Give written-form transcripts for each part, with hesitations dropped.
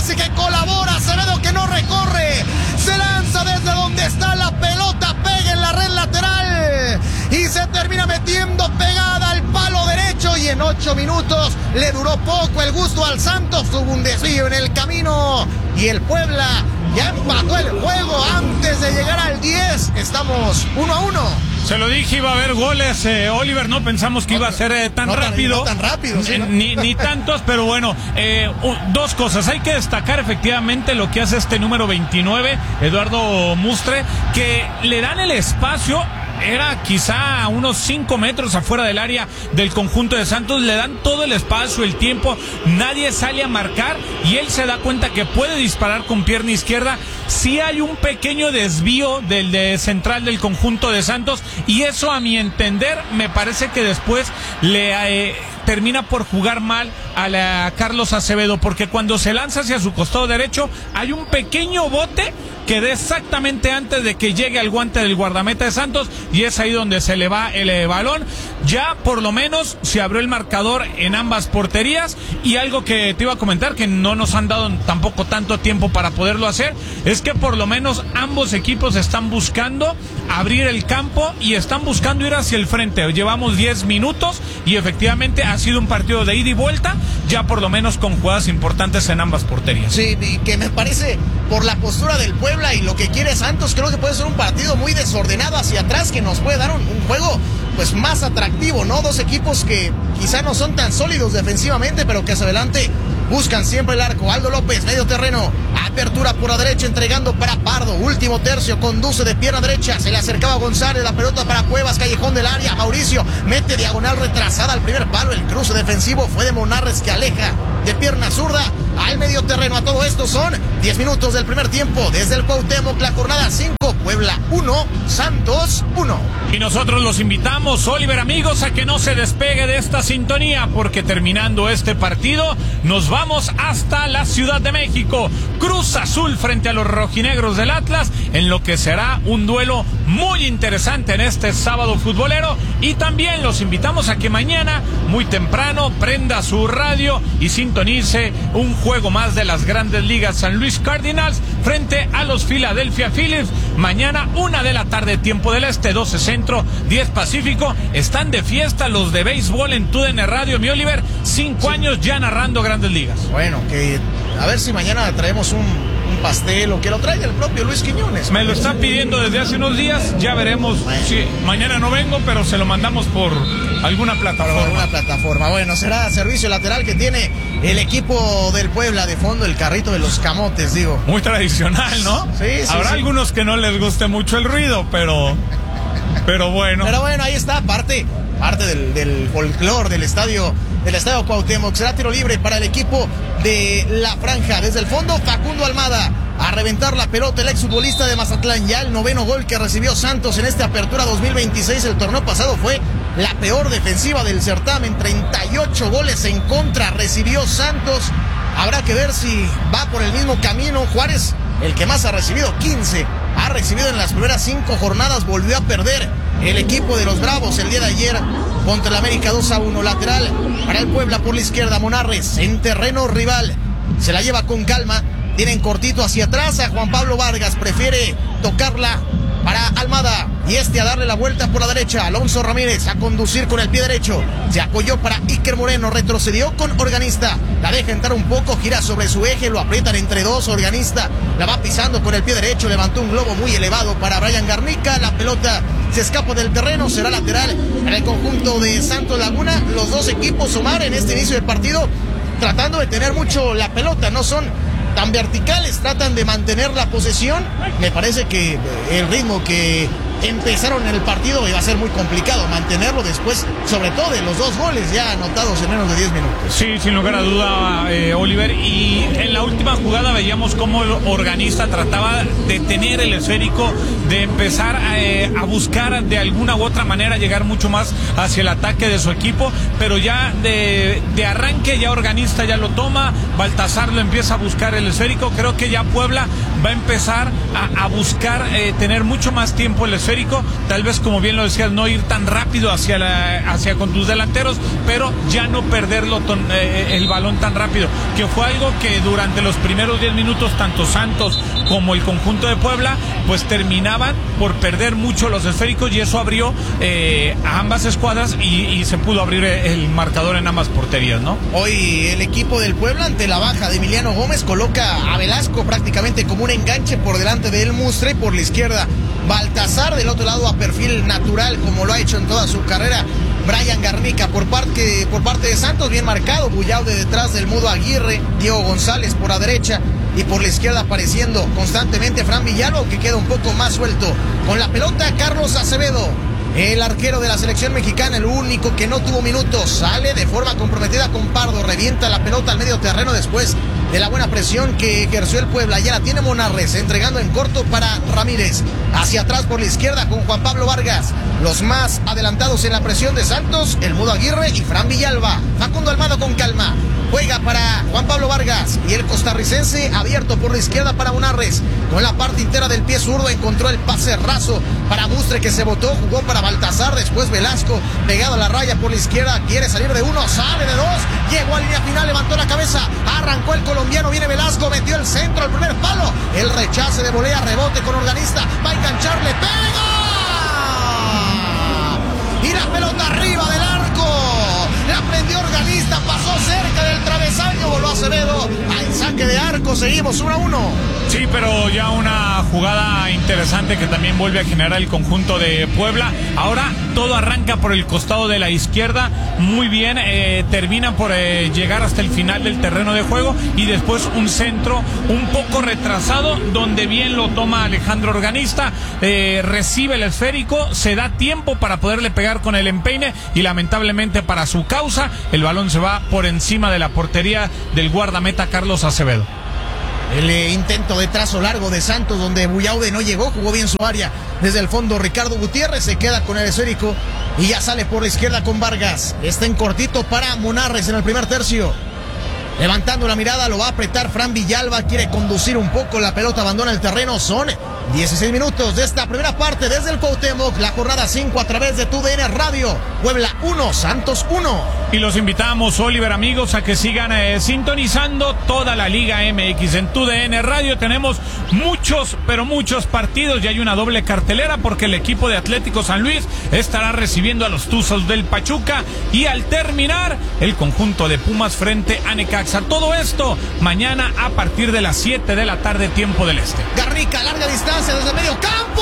parece que colabora. Acevedo que no recorre. Se lanza desde donde está la pelota. Pega en la red lateral. Y se termina metiendo pegada al palo derecho. Y en 8 minutos le duró poco el gusto al Santos. Tuvo un desvío en el camino. Y el Puebla ya empató el juego antes de llegar al 10. Estamos 1-1. Se lo dije, iba a haber goles, Oliver, no pensamos que iba a ser tan rápido. No tan rápido, sí, ¿no? Ni tantos, pero bueno, dos cosas. Hay que destacar efectivamente lo que hace este número 29, Eduardo Mustre, que le dan el espacio. Era quizá a unos 5 metros afuera del área del conjunto de Santos, le dan todo el espacio, el tiempo, nadie sale a marcar y él se da cuenta que puede disparar con pierna izquierda. Sí hay un pequeño desvío del central del conjunto de Santos y eso, a mi entender, me parece que después le termina por jugar mal a Carlos Acevedo, porque cuando se lanza hacia su costado derecho hay un pequeño bote que da exactamente antes de que llegue al guante del guardameta de Santos y es ahí donde se le va el balón. Ya por lo menos se abrió el marcador en ambas porterías y algo que te iba a comentar, que no nos han dado tampoco tanto tiempo para poderlo hacer, es que por lo menos ambos equipos están buscando abrir el campo y están buscando ir hacia el frente. Llevamos 10 minutos y efectivamente ha sido un partido de ida y vuelta, ya por lo menos con jugadas importantes en ambas porterías. Sí, que me parece, por la postura del Puebla y lo que quiere Santos, creo que puede ser un partido muy desordenado hacia atrás, que nos puede dar un juego pues más atractivo, ¿no? Dos equipos que quizá no son tan sólidos defensivamente, pero que hacia adelante buscan siempre el arco. Aldo López, medio terreno, apertura por la derecha, entregando para Pardo, último tercio, conduce de pierna derecha, se le acercaba a González, la pelota para Cuevas, callejón del área, Mauricio mete diagonal retrasada al primer palo, el cruce defensivo fue de Monarres, que aleja de pierna zurda al medio terreno. A todo esto son 10 minutos del primer tiempo, desde el Cuauhtémoc, la jornada 5, Puebla 1, Santos 1. Y nosotros los invitamos, Oliver, amigos, a que no se despegue de esta sintonía, porque terminando este partido nos vamos hasta la Ciudad de México. Cruz Azul frente a los rojinegros del Atlas, en lo que será un duelo muy interesante en este sábado futbolero. Y también los invitamos a que mañana, muy temprano, prenda su radio y sintonice un juego más de las Grandes Ligas. San Luis Cardinals frente a los Philadelphia Phillies. Mañana 1 de la tarde, tiempo del este, 12 centro, 10 pacífico. Están de fiesta los de béisbol en TUDN Radio, mi Oliver. 5 años ya narrando Grandes Ligas. Bueno, que a ver si mañana traemos un pastel o que lo traiga el propio Luis Quiñones. Me lo están pidiendo desde hace unos días, ya veremos. Bueno. Sí, mañana no vengo, pero se lo mandamos por alguna plataforma. Bueno, será servicio lateral que tiene el equipo del Puebla de fondo, el carrito de los camotes, digo. Muy tradicional, ¿no? Sí. Habrá algunos que no les guste mucho el ruido, pero bueno. Pero bueno, ahí está, parte del folclore del estadio Cuauhtémoc. Será tiro libre para el equipo de la franja. Desde el fondo, Facundo Almada a reventar la pelota, el exfutbolista de Mazatlán. Ya el 9º gol que recibió Santos en esta apertura 2026. El torneo pasado fue la peor defensiva del certamen, 38 goles en contra recibió Santos. Habrá que ver si va por el mismo camino. Juárez, el que más ha recibido, 15 ha recibido en las primeras 5 jornadas. Volvió a perder el equipo de los Bravos el día de ayer contra el América, 2-1. Lateral para el Puebla por la izquierda, Monarres en terreno rival, se la lleva con calma, tienen cortito hacia atrás a Juan Pablo Vargas, prefiere tocarla para Almada y a darle la vuelta por la derecha. Alonso Ramírez a conducir con el pie derecho, se apoyó para Iker Moreno, retrocedió con Organista, la deja entrar un poco, gira sobre su eje, lo aprietan entre dos. Organista la va pisando con el pie derecho, levantó un globo muy elevado para Brian Garnica, la pelota se escapa del terreno, será lateral para el conjunto de Santos Laguna. Los dos equipos, Omar, en este inicio del partido tratando de tener mucho la pelota, no son tan verticales, tratan de mantener la posesión. Me parece que el ritmo que empezaron en el partido iba a ser muy complicado mantenerlo después, sobre todo de los 2 goles ya anotados en menos de 10 minutos. Sí, sin lugar a duda, Oliver, y en la última jugada veíamos cómo el Organista trataba de tener el esférico, de empezar a buscar de alguna u otra manera llegar mucho más hacia el ataque de su equipo, pero ya de arranque ya Organista ya lo toma, Baltazar lo empieza a buscar el esférico. Creo que ya Puebla va a empezar a buscar tener mucho más tiempo el esférico, tal vez como bien lo decías, no ir tan rápido hacia con tus delanteros, pero ya no perderlo el balón tan rápido, que fue algo que durante los primeros 10 minutos tanto Santos como el conjunto de Puebla pues terminaban por perder mucho los esféricos, y eso abrió a ambas escuadras y se pudo abrir el marcador en ambas porterías, ¿no? Hoy el equipo del Puebla, ante la baja de Emiliano Gómez, coloca a Velasco prácticamente como un enganche por delante de El Mustre, por la izquierda Baltazar, del otro lado a perfil natural como lo ha hecho en toda su carrera Brian Garnica. Por parte de Santos, bien marcado Bullaude detrás del Mudo Aguirre, Diego González por la derecha, y por la izquierda apareciendo constantemente Fran Villalba, que queda un poco más suelto con la pelota. Carlos Acevedo, el arquero de la selección mexicana, el único que no tuvo minutos, sale de forma comprometida con Pardo, revienta la pelota al medio terreno después de la buena presión que ejerció el Puebla. Ya la tiene Monarres, entregando en corto para Ramírez. Hacia atrás por la izquierda con Juan Pablo Vargas. Los más adelantados en la presión de Santos, el Mudo Aguirre y Fran Villalba. Facundo Almada con calma. Juega para Juan Pablo Vargas, y el costarricense abierto por la izquierda para Monarres. Con la parte entera del pie zurdo encontró el pase raso para Mustre, que se botó, jugó para Baltazar, después Velasco pegado a la raya por la izquierda, quiere salir de uno, sale de dos, llegó a línea final, levantó la cabeza, arrancó el colombiano, viene Velasco, metió el centro al primer palo, el rechace de volea, rebote con Organista, va a engancharle, pega, y la pelota arriba del arco, la prendió Organista, pasó cerca del travesaño, voló Acevedo al saque de arco. Seguimos 1-1. Sí, pero ya una jugada interesante que también vuelve a generar el conjunto de Puebla. Ahora todo arranca por el costado de la izquierda, muy bien, terminan por llegar hasta el final del terreno de juego, y después un centro un poco retrasado donde bien lo toma Alejandro Organista, recibe el esférico, se da tiempo para poderle pegar con el empeine, y lamentablemente para su causa el balón se va por encima de la portería del guardameta Carlos Acevedo. El intento de trazo largo de Santos, donde Bullaude no llegó, jugó bien su área desde el fondo. Ricardo Gutiérrez se queda con el esférico y ya sale por la izquierda con Vargas. Está en cortito para Monarres en el primer tercio. Levantando la mirada, lo va a apretar Fran Villalba, quiere conducir un poco, la pelota abandona el terreno. Son 16 minutos de esta primera parte desde el Cuauhtémoc, la jornada 5 a través de TUDN Radio. Puebla 1, Santos 1. Y los invitamos, Oliver, amigos, a que sigan sintonizando toda la Liga MX en TUDN Radio. Tenemos muchos, pero muchos partidos, y hay una doble cartelera porque el equipo de Atlético San Luis estará recibiendo a los Tuzos del Pachuca, y al terminar el conjunto de Pumas frente a Necaxa. Todo esto mañana a partir de las 7 de la tarde, tiempo del este. Garnica, larga distancia desde el medio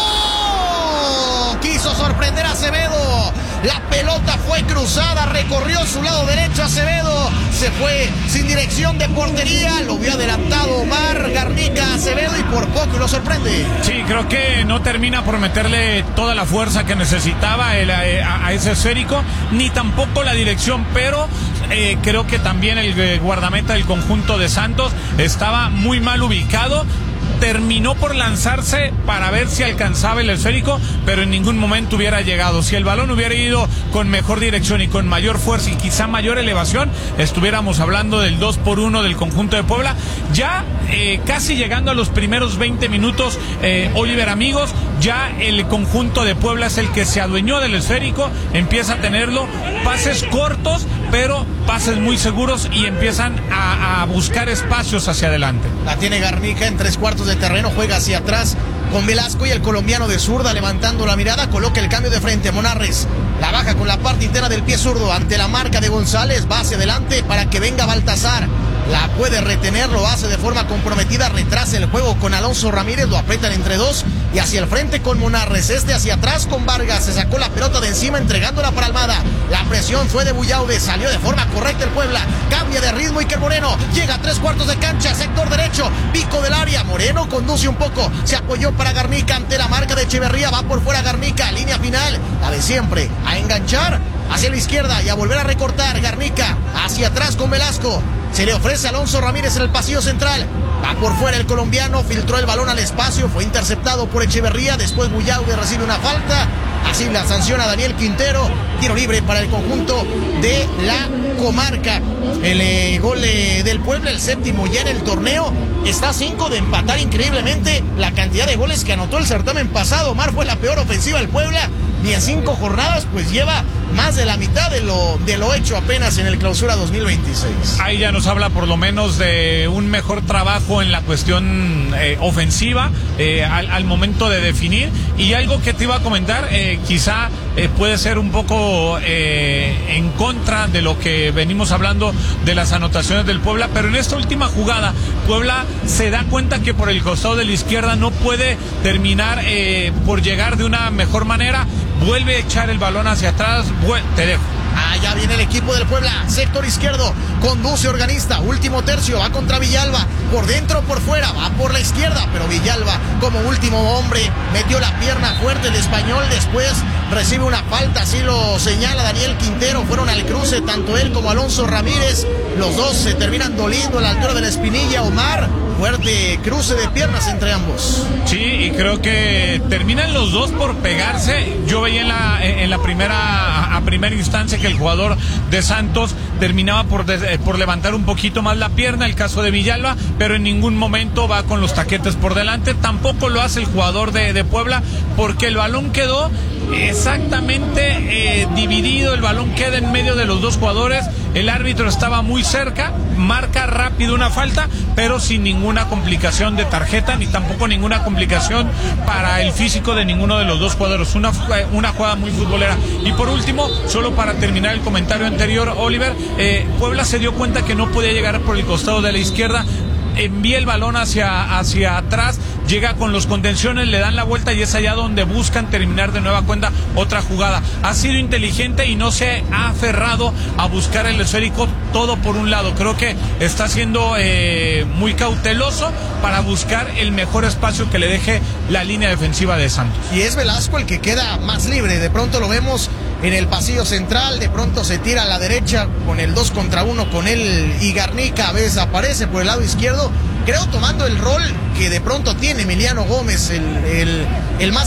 campo. Quiso sorprender a Acevedo. La pelota fue cruzada, recorrió su lado derecho Acevedo. Se fue sin dirección de portería. Lo vio adelantado Omar Garnica Acevedo, y por poco lo sorprende. Sí, creo que no termina por meterle toda la fuerza que necesitaba a ese esférico, ni tampoco la dirección, pero creo que también el guardameta del conjunto de Santos estaba muy mal ubicado. Terminó por lanzarse para ver si alcanzaba el esférico, pero en ningún momento hubiera llegado. Si el balón hubiera ido con mejor dirección y con mayor fuerza y quizá mayor elevación, estuviéramos hablando del 2-1 del conjunto de Puebla. Ya casi llegando a los primeros 20 minutos, Oliver, amigos, ya el conjunto de Puebla es el que se adueñó del esférico, empieza a tenerlo, pases cortos, pero pases muy seguros, y empiezan a buscar espacios hacia adelante. La tiene Garnica en 3/4 de terreno, juega hacia atrás con Velasco, y el colombiano de zurda, levantando la mirada, coloca el cambio de frente. Monarres la baja con la parte interna del pie zurdo ante la marca de González, va hacia adelante para que venga Baltazar. La puede retener, lo hace de forma comprometida, retrasa el juego con Alonso Ramírez, lo apretan entre dos, y hacia el frente con Monarres, hacia atrás con Vargas, se sacó la pelota de encima entregándola para Almada. La presión fue de Bullaude, salió de forma correcta el Puebla, cambia de ritmo Iker Moreno, llega a 3/4 de cancha, sector derecho, pico del área, Moreno conduce un poco, se apoyó para Garnica ante la marca de Echeverría, va por fuera Garnica, línea final, la de siempre, a enganchar hacia la izquierda y a volver a recortar. Garnica hacia atrás con Velasco, se le ofrece a Alonso Ramírez en el pasillo central, va por fuera el colombiano, filtró el balón al espacio, fue interceptado por Echeverría, después Bullaude recibe una falta, así la sanciona Daniel Quintero. Tiro libre para el conjunto de la comarca. El gol del Puebla, el séptimo ya en el torneo, está a 5 de empatar increíblemente la cantidad de goles que anotó el certamen pasado. Omar, fue la peor ofensiva del Puebla, ni en 5 jornadas, pues lleva más de la mitad de lo hecho apenas en el Clausura 2026. Ahí ya nos habla por lo menos de un mejor trabajo en la cuestión ofensiva al momento de definir. Y algo que te iba a comentar, quizá puede ser un poco en contra de lo que venimos hablando de las anotaciones del Puebla, pero en esta última jugada Puebla se da cuenta que por el costado de la izquierda no puede terminar por llegar de una mejor manera, vuelve a echar el balón hacia atrás. Te dejo. Ya viene el equipo del Puebla, sector izquierdo, conduce Organista, último tercio, va contra Villalba, por dentro, por fuera, va por la izquierda, pero Villalba como último hombre metió la pierna fuerte el español, después recibe una falta, así lo señala Daniel Quintero, fueron al cruce tanto él como Alonso Ramírez, los dos se terminan doliendo a la altura de la espinilla. Omar, fuerte cruce de piernas entre ambos. Sí, y creo que terminan los dos por pegarse. Yo veía en la primera instancia que el jugador de Santos terminaba por levantar un poquito más la pierna, el caso de Villalba, pero en ningún momento va con los taquetes por delante. Tampoco lo hace el jugador de Puebla, porque el balón quedó exactamente dividido, el balón queda en medio de los dos jugadores, el árbitro estaba muy cerca, marca rápido una falta, pero sin ninguna complicación de tarjeta, ni tampoco ninguna complicación para el físico de ninguno de los dos jugadores, una jugada muy futbolera. Y por último, solo para terminar el comentario anterior, Oliver, Puebla se dio cuenta que no podía llegar por el costado de la izquierda, envía el balón hacia atrás, llega con los contenciones, le dan la vuelta y es allá donde buscan terminar de nueva cuenta otra jugada. Ha sido inteligente y no se ha aferrado a buscar el esférico todo por un lado. Creo que está siendo muy cauteloso para buscar el mejor espacio que le deje la línea defensiva de Santos. Y es Velasco el que queda más libre, de pronto lo vemos en el pasillo central, de pronto se tira a la derecha con el 2 contra 1 con él y Garnica, a veces aparece por el lado izquierdo, creo tomando el rol que de pronto tiene Emiliano Gómez, el más